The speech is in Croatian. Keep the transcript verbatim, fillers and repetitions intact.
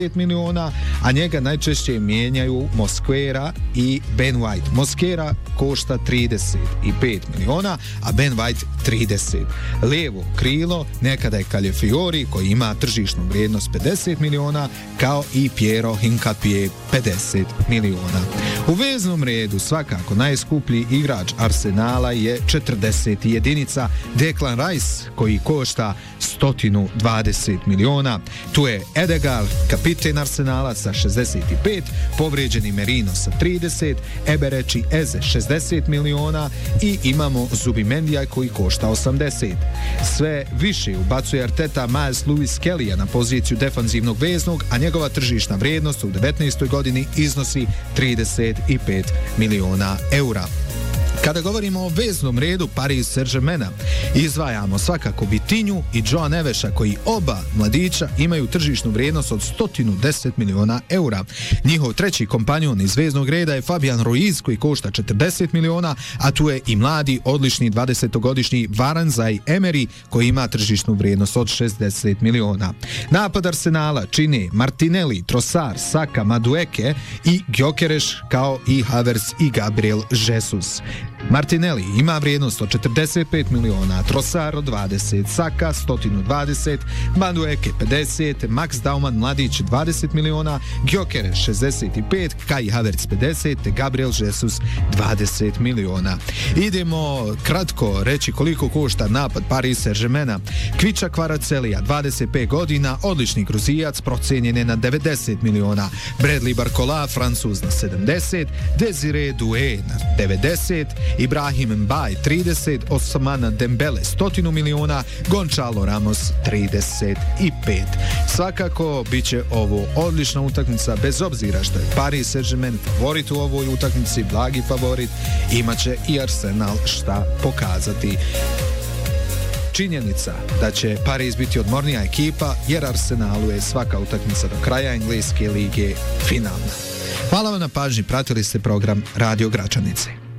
miliona, a njega najčešće mijenjaju Mosquera i Ben White. Mosquera košta trideset pet miliona, a Ben White trideset. Lijevo krilo nekada je Calafiori koji ima tržišnu vrijednost pedeset miliona, kao i Piero Hincapié pedeset miliona. U veznom redu svakako najskuplji igrač Arsenala je četrdeset jedinica Declan Rice koji košta sto dvadeset miliona. Tu je Edegaard, kapiten Arsenala sa šezdeset pet, povrijeđeni Merino sa trideset, Eberechi Eze šezdeset miliona i imamo Zubimendija koji košta osamdeset. Sve više ubacuje Arteta Miles Lewis Kellya na poziciju defanzivnog veznog, a njegova tržišna vrijednost u devetnaestoj godini iznosi trideset pet miliona eura. Kada govorimo o veznom redu Paris Saint-Germaina, izdvajamo svakako Vitinju i Joao Neveša koji oba mladića imaju tržišnu vrijednost od sto deset miliona eura. Njihov treći kompanjon iz veznog reda je Fabian Ruiz koji košta četrdeset miliona, a tu je i mladi odlični dvadesetogodišnji Varane Zaïre-Emery koji ima tržišnu vrijednost od šezdeset miliona. Napad Arsenala čine Martinelli, Trossard, Saka, Madueke i Gyökeres kao i Havertz i Gabriel Jesus. Martinelli ima vrijednost od četrdeset pet miliona, Trossard od dvadeset, Saka sto dvadeset, Madueke pedeset, Max Dauman mladić dvadeset miliona, Gyökeres šezdeset pet, Kai Havertz pedeset, Gabriel Jesus dvadeset miliona. Idemo kratko reći koliko košta napad Paris Saint-Germaina. Kviča Kvaratskhelia, dvadeset pet godina, odlični Gruzijac, procijenjen je na devedeset miliona. Bradley Barcola, Francuz na sedamdeset, Desire Doué na devedeset, Ibrahim Mbaye trideset, Ousmane Dembele sto miliona, Gonçalo Ramos trideset pet. Svakako bit će ovo odlična utakmica, bez obzira što je Paris Saint-Germain favorit u ovoj utakmici, blagi favorit, imaće i Arsenal šta pokazati. Činjenica da će Paris biti odmornija ekipa, jer Arsenalu je svaka utakmica do kraja engleske lige finalna. Hvala vam na pažnji, pratili ste program Radio Gračanice.